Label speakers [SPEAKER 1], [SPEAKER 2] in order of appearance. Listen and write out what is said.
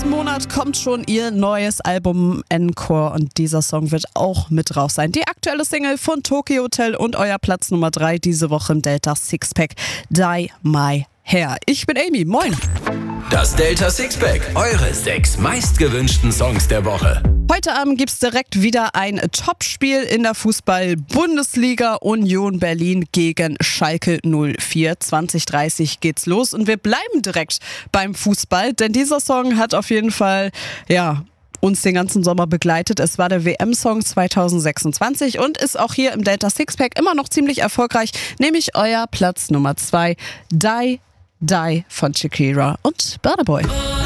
[SPEAKER 1] nächsten Monat kommt schon ihr neues Album Encore und dieser Song wird auch mit drauf sein. Die aktuelle Single von Tokyo Hotel und euer Platz Nummer 3 diese Woche im Delta Sixpack, Die My Hair. Ich bin Amy, moin.
[SPEAKER 2] Das Delta Sixpack, eure 6 meistgewünschten Songs der Woche.
[SPEAKER 1] Heute Abend gibt es direkt wieder ein Topspiel in der Fußball-Bundesliga. Union Berlin gegen Schalke 04. 20:30 geht's los und wir bleiben direkt beim Fußball, denn dieser Song hat auf jeden Fall, uns den ganzen Sommer begleitet. Es war der WM-Song 2026 und ist auch hier im Delta Sixpack immer noch ziemlich erfolgreich, nämlich euer Platz Nummer 2, Die von Shakira und Burna Boy.